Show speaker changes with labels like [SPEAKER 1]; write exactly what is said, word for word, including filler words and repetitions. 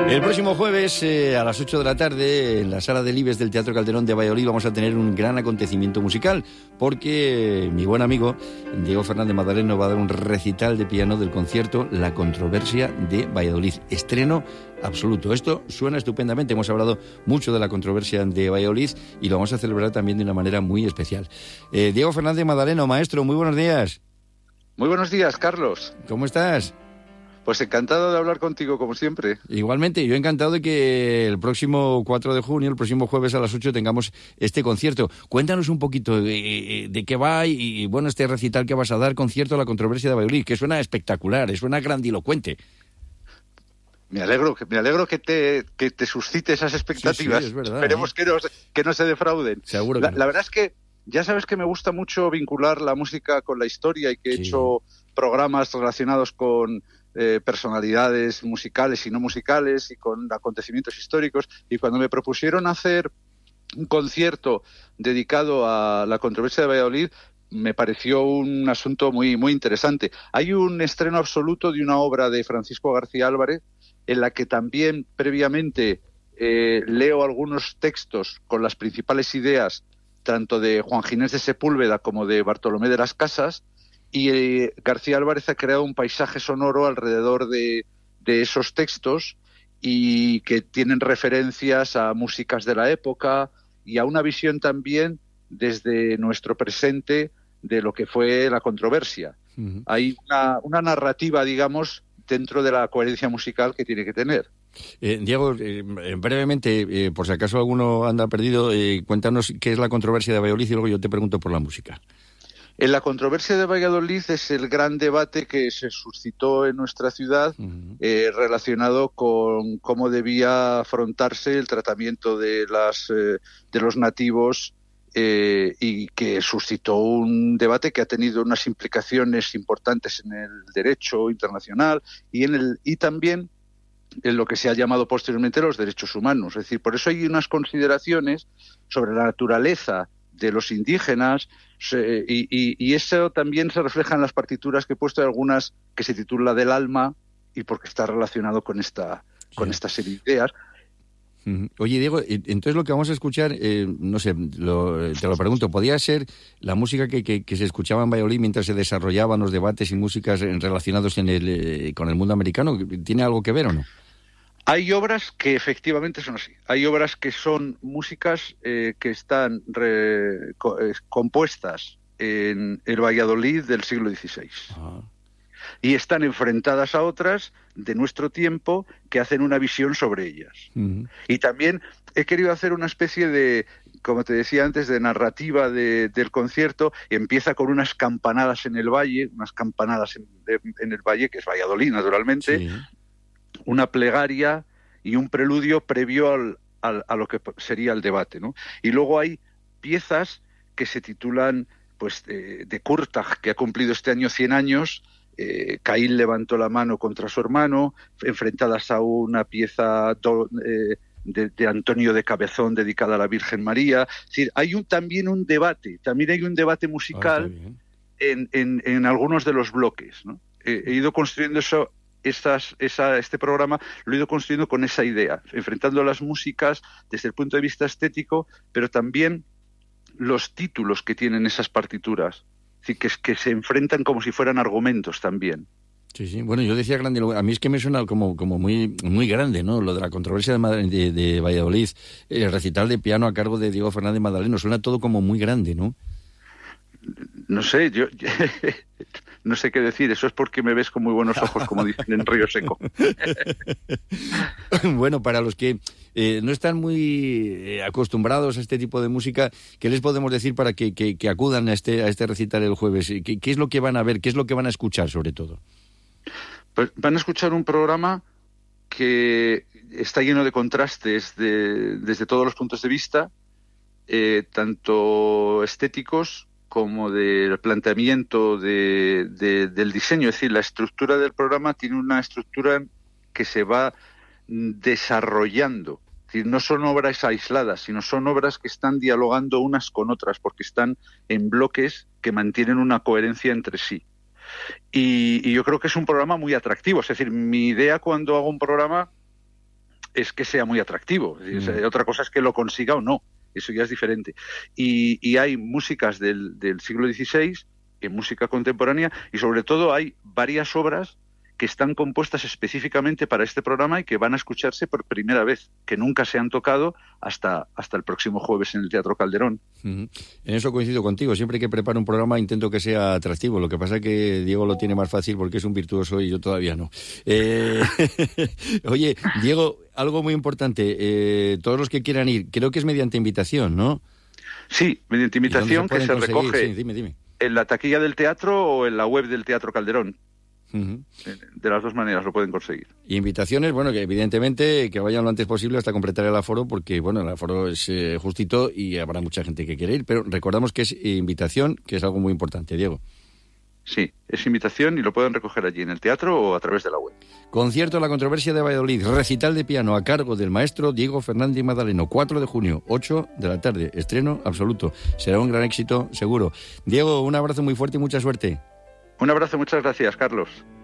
[SPEAKER 1] El próximo jueves eh, a las ocho de la tarde en la Sala del Ibes del Teatro Calderón de Valladolid vamos a tener un gran acontecimiento musical porque eh, mi buen amigo Diego Fernández Madaleno va a dar un recital de piano del concierto La Controversia de Valladolid. Estreno absoluto. Esto suena estupendamente. Hemos hablado mucho de La Controversia de Valladolid y lo vamos a celebrar también de una manera muy especial. Eh, Diego Fernández Madaleno, maestro, muy buenos días.
[SPEAKER 2] Muy buenos días, Carlos.
[SPEAKER 1] ¿Cómo estás?
[SPEAKER 2] Pues encantado de hablar contigo, como siempre.
[SPEAKER 1] Igualmente, yo encantado de que el próximo cuatro de junio, el próximo jueves a las ocho, tengamos este concierto. Cuéntanos un poquito de, de qué va y, y, bueno, este recital que vas a dar, concierto La Controversia de Valladolid, que suena espectacular, suena grandilocuente.
[SPEAKER 2] Me alegro, me alegro que te, que te suscite esas expectativas.
[SPEAKER 1] Sí, sí, es verdad,
[SPEAKER 2] Esperemos
[SPEAKER 1] ¿eh?
[SPEAKER 2] que, no, que no se defrauden.
[SPEAKER 1] Seguro que
[SPEAKER 2] la,
[SPEAKER 1] no.
[SPEAKER 2] la verdad es que ya sabes que me gusta mucho vincular la música con la historia y que he
[SPEAKER 1] Sí.
[SPEAKER 2] hecho programas relacionados con eh, personalidades musicales y no musicales y con acontecimientos históricos. Y cuando me propusieron hacer un concierto dedicado a La Controversia de Valladolid, me pareció un asunto muy, muy interesante. Hay un estreno absoluto de una obra de Francisco García Álvarez en la que también previamente eh, leo algunos textos con las principales ideas tanto de Juan Ginés de Sepúlveda como de Bartolomé de las Casas, y eh, García Álvarez ha creado un paisaje sonoro alrededor de, de esos textos y que tienen referencias a músicas de la época y a una visión también desde nuestro presente de lo que fue la controversia. Uh-huh. Hay una, una narrativa, digamos, dentro de la coherencia musical que tiene que tener.
[SPEAKER 1] Eh, Diego, eh, brevemente, eh, por si acaso alguno anda perdido, eh, cuéntanos qué es La Controversia de Valladolid y luego yo te pregunto por la música.
[SPEAKER 2] En La Controversia de Valladolid es el gran debate que se suscitó en nuestra ciudad uh-huh. eh, relacionado con cómo debía afrontarse el tratamiento de, las, eh, de los nativos eh, y que suscitó un debate que ha tenido unas implicaciones importantes en el derecho internacional y, en el, y también en lo que se ha llamado posteriormente los derechos humanos. Es decir, por eso hay unas consideraciones sobre la naturaleza de los indígenas se, y, y, y eso también se refleja en las partituras que he puesto, algunas que se titula Del alma y porque está relacionado con esta, sí. con esta serie de ideas.
[SPEAKER 1] Oye, Diego, entonces lo que vamos a escuchar, eh, no sé, lo, te lo pregunto, ¿podría ser la música que, que, que se escuchaba en Valladolid mientras se desarrollaban los debates y músicas relacionados en el, eh, con el mundo americano? ¿Tiene algo que ver o no?
[SPEAKER 2] Hay obras que efectivamente son así. Hay obras que son músicas eh, que están re, co, eh, compuestas en el Valladolid del siglo dieciséis. Ah. Y están enfrentadas a otras de nuestro tiempo que hacen una visión sobre ellas. Uh-huh. Y también he querido hacer una especie de, como te decía antes, de narrativa de, del concierto. Empieza con unas campanadas en el valle, unas campanadas en, de, en el valle, que es Valladolid, naturalmente, sí. Una plegaria y un preludio previo al, al, a lo que sería el debate, ¿no? Y luego hay piezas que se titulan pues de, de Kurtag, que ha cumplido este año cien años. Eh, Caín levantó la mano contra su hermano, enfrentadas a una pieza do, eh, de, de Antonio de Cabezón dedicada a la Virgen María. Es decir, hay un, también un debate, también hay un debate musical ah, en, en, en algunos de los bloques, ¿no? Eh, he ido construyendo eso, esas, esa, este programa lo he ido construyendo con esa idea, enfrentando las músicas desde el punto de vista estético, pero también los títulos que tienen esas partituras. Sí, que, que se enfrentan como si fueran argumentos también.
[SPEAKER 1] Sí, sí. Bueno, yo decía grande, a mí es que me suena como, como muy, muy grande, ¿no? Lo de La Controversia de, Madrid, de, de Valladolid, el recital de piano a cargo de Diego Fernández Madaleno, suena todo como muy grande, ¿no?
[SPEAKER 2] No sé, yo, yo no sé qué decir, eso es porque me ves con muy buenos ojos, como dicen en Río Seco.
[SPEAKER 1] Bueno, para los que eh, no están muy eh, acostumbrados a este tipo de música, ¿qué les podemos decir para que, que, que acudan a este, a este recital el jueves? ¿Qué, ¿Qué es lo que van a ver? ¿Qué es lo que van a escuchar, sobre todo?
[SPEAKER 2] Pues van a escuchar un programa que está lleno de contrastes de, desde todos los puntos de vista, eh, tanto estéticos como del planteamiento de, de, del diseño. Es decir, la estructura del programa tiene una estructura que se va desarrollando. Es decir, no son obras aisladas, sino son obras que están dialogando unas con otras, porque están en bloques que mantienen una coherencia entre sí. Y, y yo creo que es un programa muy atractivo. Es decir, mi idea cuando hago un programa es que sea muy atractivo. Mm. Otra cosa es que lo consiga o no. Eso ya es diferente. Y, y hay músicas del, del siglo dieciséis, en música contemporánea, y sobre todo hay varias obras que están compuestas específicamente para este programa y que van a escucharse por primera vez, que nunca se han tocado hasta, hasta el próximo jueves en el Teatro Calderón.
[SPEAKER 1] Uh-huh. En eso coincido contigo. Siempre que preparo un programa intento que sea atractivo. Lo que pasa es que Diego lo tiene más fácil porque es un virtuoso y yo todavía no. Eh... Oye, Diego, algo muy importante. Eh, todos los que quieran ir, creo que es mediante invitación, ¿no?
[SPEAKER 2] Sí, mediante invitación
[SPEAKER 1] se
[SPEAKER 2] que se
[SPEAKER 1] conseguir?
[SPEAKER 2] recoge
[SPEAKER 1] Sí, dime, dime.
[SPEAKER 2] en la taquilla del teatro o en la web del Teatro Calderón. Uh-huh. De las dos maneras lo pueden conseguir.
[SPEAKER 1] Y invitaciones, bueno, que evidentemente que vayan lo antes posible hasta completar el aforo, porque bueno, el aforo es eh, justito y habrá mucha gente que quiere ir, pero recordamos que es invitación, que es algo muy importante, Diego.
[SPEAKER 2] Sí, es invitación y lo pueden recoger allí en el teatro o a través de la web.
[SPEAKER 1] Concierto La Controversia de Valladolid, recital de piano a cargo del maestro Diego Fernández Madaleno, cuatro de junio, ocho de la tarde, estreno absoluto. Será un gran éxito, seguro. Diego, un abrazo muy fuerte y mucha suerte.
[SPEAKER 2] Un abrazo, muchas gracias, Carlos.